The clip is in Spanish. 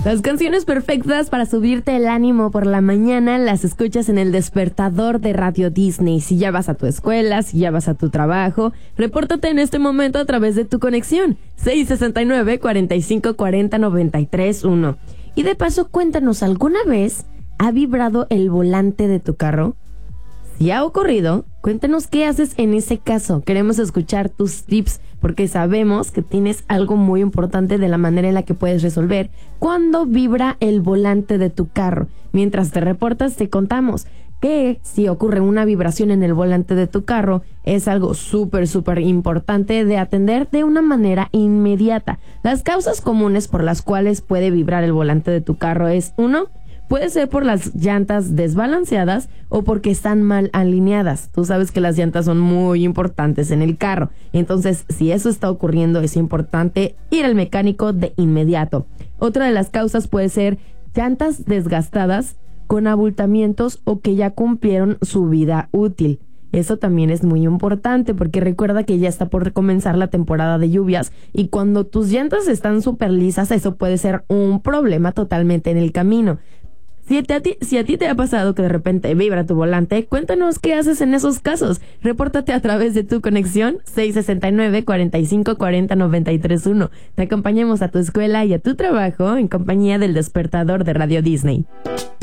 Las canciones perfectas para subirte el ánimo por la mañana las escuchas en el despertador de Radio Disney. Si ya vas a tu escuela, si ya vas a tu trabajo, repórtate en este momento a través de tu conexión 669-4540-931. Y de paso, cuéntanos, ¿alguna vez ha vibrado el volante de tu carro? Si ha ocurrido, cuéntanos qué haces en ese caso. Queremos escuchar tus tips porque sabemos que tienes algo muy importante de la manera en la que puedes resolver cuando vibra el volante de tu carro. Mientras te reportas, te contamos que si ocurre una vibración en el volante de tu carro, es algo súper importante de atender de una manera inmediata. Las causas comunes por las cuales puede vibrar el volante de tu carro es 1. Puede ser por las llantas desbalanceadas o porque están mal alineadas. Tú sabes que las llantas son muy importantes en el carro. Entonces, si eso está ocurriendo, es importante ir al mecánico de inmediato. Otra de las causas puede ser llantas desgastadas con abultamientos o que ya cumplieron su vida útil. Eso también es muy importante porque recuerda que ya está por comenzar la temporada de lluvias y cuando tus llantas están súper lisas, eso puede ser un problema totalmente en el camino. Si a ti te ha pasado que de repente vibra tu volante, cuéntanos qué haces en esos casos. Repórtate a través de tu conexión 669-4540-931. Te acompañamos a tu escuela y a tu trabajo en compañía del despertador de Radio Disney.